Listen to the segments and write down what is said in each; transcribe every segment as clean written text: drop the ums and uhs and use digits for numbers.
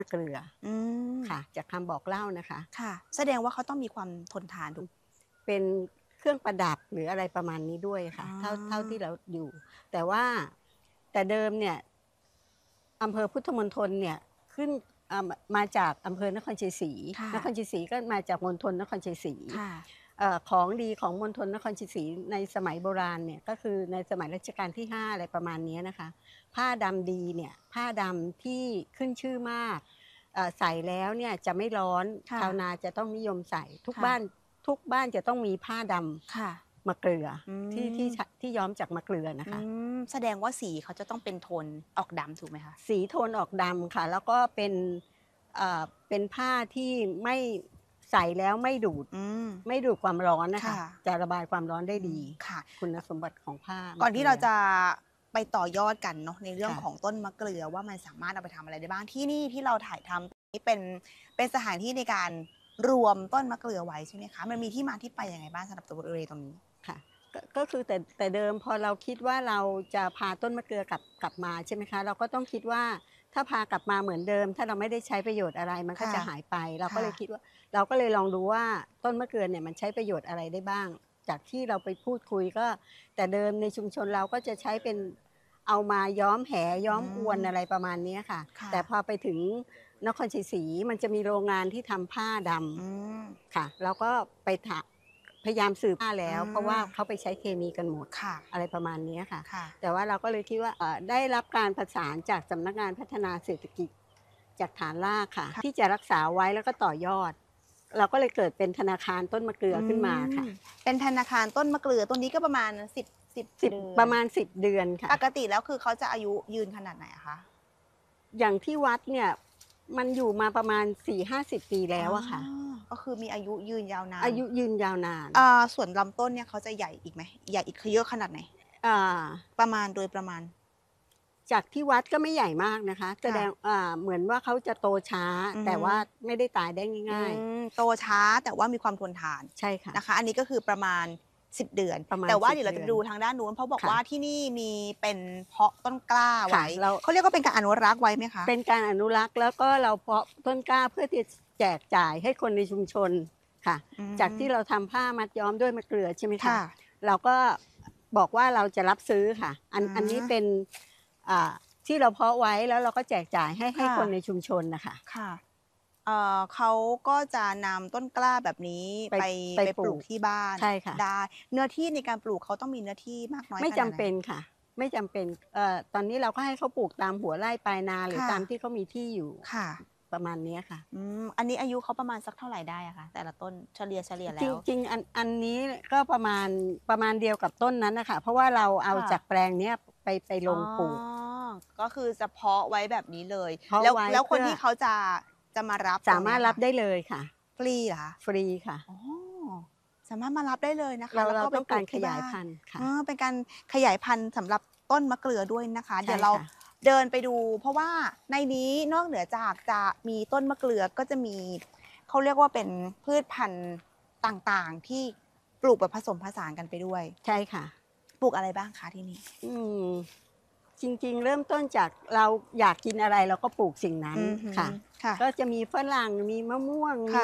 เกลืออืมค่ะจากคำบอกเล่านะคะค่ะแสดงว่าเขาต้องมีความทนทานถูกเป็นเครื่องประดับหรืออะไรประมาณนี้ด้วยอ๋ค่ะเท่าอที่เราอยู่แต่ว่าแต่เดิมเนี่ยอำเภอพุทธมณฑลเนี่ยขึ้นมาจากอำเภอนครชัยศรีค่ะนครชัยศรีก็มาจากมณฑลนครชัยศรีค่ะของดีของมณฑลนครชัยศรีในสมัยโบราณเนี่ยก็คือในสมัยรัชกาลที่5อะไรประมาณนี้นะคะผ้าดำดีเนี่ยผ้าดำที่ขึ้นชื่อมากใส่แล้วเนี่ยจะไม่ร้อนค่ะชาวนาจะต้องนิยมใส่ค่ะทุกบ้านจะต้องมีผ้าดค่ะำมะเกลืออืมที่ย้อมจากมะเกลือนะอืคะแสดงว่าสีเขาจะต้องเป็นโทนออกดำถูกไหมคะสีโทนออกดำค่ะแล้วก็เป็นผ้าที่ไม่ใส่แล้วอืมไม่ดูดความร้อนนะคะค่ะจะระบายความร้อนได้อืดีมค่ะคุณสมบัติของผ้าก่อมะเกลือนที่เราจะไปต่อยอดกันเนาะในเรื่องค่ะของต้นมะเกลือว่ามันสามารถเอาไปทำอะไรได้บ้างที่นี่ที่เราถ่ายทำนี้เป็นสถานที่ในการรวมต้นมะเกลือไว้ใช่ไหมคะมันมีที่มาที่ไปยังไงบ้างสำหรับตัวบริเวณตรงนี้ค่ะก็คือแต่เดิมพอเราคิดว่าเราจะพาต้นมะเกลือกลับมาใช่ไหมคะเราก็ต้องคิดว่าถ้าพากลับมาเหมือนเดิมถ้าเราไม่ได้ใช้ประโยชน์อะไรมันก็ค่ะจะหายไปเราก็ค่ะเลยคิดว่าเราก็เลยลองดูว่าต้นมะเกลือเนี่ยมันใช้ประโยชน์อะไรได้บ้างจากที่เราไปพูดคุยก็แต่เดิมในชุมชนเราก็จะใช้เป็นเอามาย้อมแหย้อมอวนอะไรประมาณนี้ค่ะค่ะแต่พอไปถึงนครชัยศรีมันจะมีโรงงานที่ทำผ้าดอืมำค่ะเราก็ไปพยายามสืบผ้าอืแล้วเพราะว่ามเขาไปใช้เคมีกันหมดค่ะอะไรประมาณนี้ค่ะค่ะแต่ว่าเราก็เลยคิดว่าได้รับการประสานจากสำนักงานพัฒนาเศรษฐกิจจากฐานรากค่ะที่จะรักษาไว้แล้วก็ต่อยอดเราก็เลยเกิดเป็นธนาคารต้นมะเกลือขึ้นมาค่ะเป็นธนาคารต้นมะเกลือต้นนี้ก็ประมาณ10 สิบเดือนประมาณ10 เดือนค่ะปกติแล้วคือเขาจะอายุยืนขนาดไหนอะคะอย่างที่วัดเนี่ยมันอยู่มาประมาณ40-50 ปีแล้วอะค่ะอ๋อก็คือมีอายุยืนยาวนานอายุยืนยาวนานส่วนลำต้นเนี่ยเขาจะใหญ่อีกไหมใหญ่อีกคือเยอะขนาดไหนอ่าประมาณโดยประมาณจากที่วัดก็ไม่ใหญ่มากนะคะแสดค่ะงเหมือนว่าเขาจะโตช้าอือฮึแต่ว่าไม่ได้ตายได้อืง่ายโตช้าแต่ว่ามีความทนทานๆใช่ค่ะนะคะอันนี้ก็คือประมาณ10เดือนประมาณแต่ว่า 10 เดี๋ยวเราจะไปเดือนดูทางด้านนู้นเพราะบอกค่ะว่าที่นี่มีเป็นเพาะต้นกล้าค่ะไว้เราเขาเรียกว่าเป็นการอนุรักษ์ไว้ไหมคะเป็นการอนุรักษ์แล้วก็เราเพาะต้นกล้าเพื่อที่จะแจกจ่ายให้คนในชุมชนค่ะอืจากที่มเราทำผ้ามัดย้อมด้วยมะเกลือใช่ไหมคะค่ะเราก็บอกว่าเราจะรับซื้อค่ะอันนี้เป็นอ่าที่เราเพาะไว้แล้วเราก็แจกจ่ายให้ค่ะคนในชุมชนนะคะค่ะเขาก็จะนำต้นกล้าแบบนี้ไปไปไปปลูกปลูกที่บ้านใช่ค่ะได้เนื้อที่ในการปลูกเขาต้องมีเนื้อที่มากน้อยไม่จำขนาดไหนเป็นค่ะไม่จำเป็นตอนนี้เราก็ให้เขาปลูกตามหัวไร่ปลายนาหรือค่ะตามที่เขามีที่อยู่ค่ะประมาณนี้ค่ะอันนี้อายุเขาประมาณสักเท่าไรได้อะคะแต่ละต้นเฉลี่ยจแล้วริงๆอันนี้ก็ประมาณเดียวกับต้นนั้นน่ะค่ะเพราะว่าเราเอาค่ะจากแปลงเนี้ยไปลอ๋องปลูกก็คือจะเพาะไว้แบบนี้เลยเพาะแล้วไว้แล้วคนเพื่อที่เขาจะมารับตสารงเนี้ยค่ะมารถรับได้เลยค่ะฟรีเหรอคะฟรีค่ะอ๋อสามารถมารับได้เลยนะคะเราแล้วก็ไปต้องการขปลูกที่บ้านยายพันธุ์ค่ะเป็นการขยายพันธุ์สำหรับต้นมะเกลือด้วยนะคะเดี๋ใช่ยวเราค่ะเดินไปดูเพราะว่าในนี้นอกเหนือจากจะมีต้นมะเกลือก็จะมีเขาเรียกว่าเป็นพืชพันธุ์ต่างๆที่ปลูกแบบผสมผสานกันไปด้วยใช่ค่ะปลูกอะไรบ้างคะที่นี่อืมจริงๆเริ่มต้นจากเราอยากกินอะไรเราก็ปลูกสิ่งนั้นอือฮึค่ะค่ะก็จะมีฝรั่งมีมะม่วงค่ะมี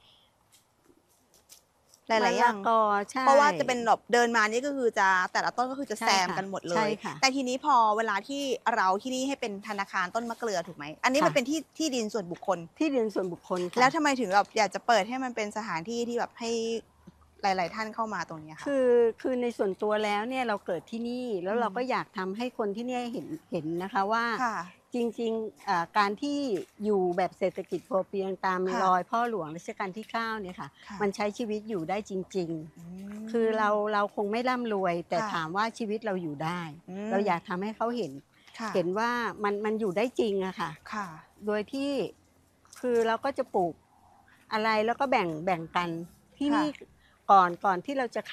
หมะลายๆอย่างละกอใช่เพราะว่าจะเป็นแบบเดินมานี่ก็คือจะแต่ละต้นก็คือจะแซใช่ค่ะมกันหมดเลใช่ยค่ะแต่ทีนี้พอเวลาที่เราที่นี่ให้เป็นธนาคารต้นมะเกลือถูกไหมอันนี้มันค่ะเป็นที่ดินส่วนบุคคลที่ดินส่วนบุคคลค่ะแล้วทำไมถึงแบบอยากจะเปิดให้มันเป็นสถานที่ที่แบบให้หลายๆท่านเข้ามาตรงเนี้ยค่ะคือในส่วนตัวแล้วเนี่ยเราเกิดที่นี่แล้วเราก็อืมอยากทำให้คนที่เนี่ยเห็นนะคะว่าค่ะจริงๆการที่อยู่แบบเศรษฐกิจพอเพียงตามค่ะรอยพ่อหลวงรัชกาลที่9เนี่ยค่ะค่ะมันใช้ชีวิตอยู่ได้จริงอืๆคือเราคงไม่ร่ำรวยแต่ค่ะถามว่าชีวิตเราอยู่ได้อืมเราอยากทำให้เขาเห็นค่ะเห็นว่ามันอยู่ได้จริงอะค่ะค่ะโดยที่คือเราก็จะปลูกอะไรแล้วก็แบ่งกันที่ค่ะนี่ก่อนที่เราจะ